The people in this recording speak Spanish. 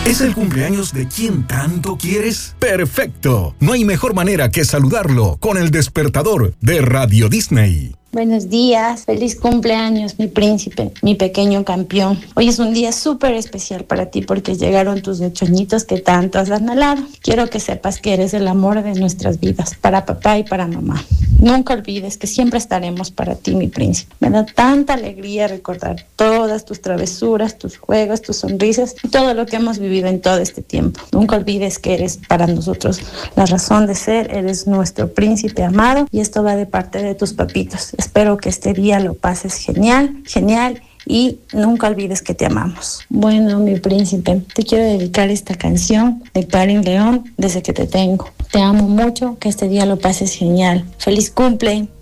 ¿Es el cumpleaños de quien tanto quieres? ¡Perfecto! No hay mejor manera que saludarlo con el despertador de Radio Disney. Buenos días, feliz cumpleaños, mi príncipe, mi pequeño campeón. Hoy es un día súper especial para ti porque llegaron tus 8 añitos que tanto has anhelado. Quiero que sepas que eres el amor de nuestras vidas, para papá y para mamá. Nunca olvides que siempre estaremos para ti, mi príncipe. Me da tanta alegría recordar todas tus travesuras, tus juegos, tus sonrisas y todo lo que hemos vivido en todo este tiempo. Nunca olvides que eres para nosotros la razón de ser, eres nuestro príncipe amado y esto va de parte de tus papitos. Espero que este día lo pases genial y nunca olvides que te amamos. Bueno, mi príncipe, te quiero dedicar esta canción de Karin León, Desde que te tengo. Te amo mucho, que este día lo pases genial. ¡Feliz cumple!